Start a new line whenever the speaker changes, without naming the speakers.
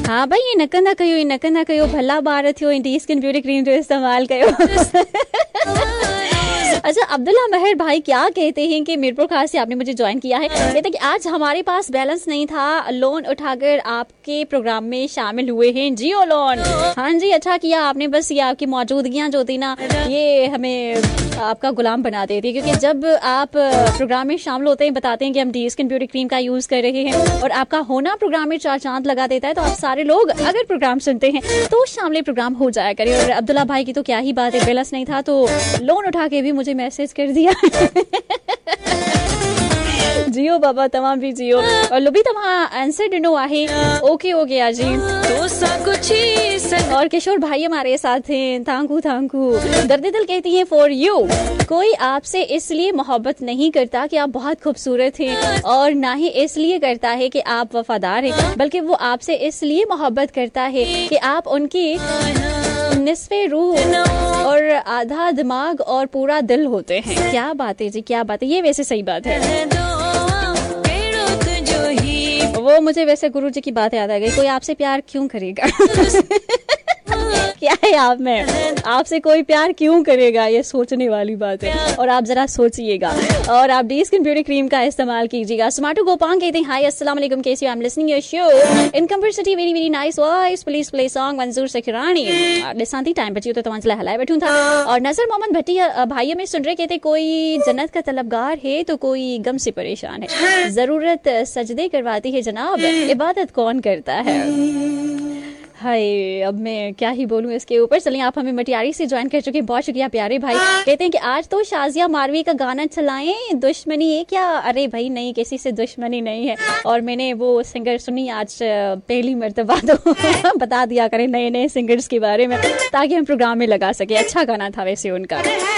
हाँ भाई, ये नकंदा कयो भला बार थियो इंडी स्किन ब्यूटी क्रीम जो इस्तेमाल कयो। अच्छा, अब्दुल्ला महर भाई क्या कहते हैं कि मीरपुर खास से आपने मुझे ज्वाइन किया है। कहते हैं कि आज हमारे पास बैलेंस नहीं था, लोन उठाकर आपके प्रोग्राम में शामिल हुए हैं, जियो लोन। हाँ जी, अच्छा किया आपने, बस ये आपकी मौजूदगियां जो थी ना, ये हमें आपका गुलाम बना देती, क्योंकि जब आप प्रोग्राम में शामिल होते हैं, बताते हैं कि हम डी स्किन ब्यूटी क्रीम का यूज कर रहे हैं, और आपका होना प्रोग्राम में 4 चांद लगा देता है, तो आप सारे लोग अगर प्रोग्राम सुनते हैं तो शामिल प्रोग्राम हो जाया करें। और अब्दुल्ला भाई की तो क्या ही बात है, बैलेंस नहीं था तो लोन उठा के भी मुझे मैसेज कर दिया। जियो बाबा, तमाम भी जियो। और लुबी तमा आंसर डिनो आहे। ओके ओके आजी। और किशोर भाई हमारे साथ हैं, थैंकू थैंकू। दर्द दिल कहती है फॉर यू। कोई आपसे इसलिए मोहब्बत नहीं करता कि आप बहुत खूबसूरत हैं, और ना ही इसलिए करता है कि आप वफादार हैं, बल्कि वो आपसे इसलिए मोहब्बत करता है कि आप उनकी निस्फे रूह और आधा दिमाग और पूरा दिल होते हैं। क्या बात है जी, क्या बात है। ये वैसे सही बात है। वो मुझे वैसे गुरु जी की बात याद आ गई, कोई आपसे प्यार क्यों करेगा। क्या है आप में, आपसे कोई प्यार क्यों करेगा, ये सोचने वाली बात है। और आप जरा सोचिएगा, और आप डी स्किन ब्यूटी क्रीम का इस्तेमाल कीजिएगा। स्मार्टू गोपांग कहते हैं हाय अस्सलाम वालेकुम, कैसे हो, I am listening your show in कंपैरिटी, very very nice voice, please play song मंजूर सखरानी। डिसांती टाइम बची तो तमांजला हलाए बैठूं था। और नजर मोहम्मद भट्टिया भाई में सुन रहे, कहते कोई जन्नत का तलबगार है तो कोई गम से परेशान है, जरूरत सजदे करवाती है जनाब, इबादत कौन करता है। हाय, अब मैं क्या ही बोलूं इसके ऊपर। चलिए, आप हमें मटियारी से ज्वाइन कर चुके हैं, बहुत शुक्रिया प्यारे भाई। कहते हैं कि आज तो शाजिया मारवी का गाना चलाएं, दुश्मनी है क्या। अरे भाई नहीं, किसी से दुश्मनी नहीं है, और मैंने वो सिंगर सुनी आज पहली मर्तबा, तो बता दिया करें नए नए सिंगर्स के बारे में, ताकि हम प्रोग्राम में लगा सके। अच्छा गाना था वैसे उनका।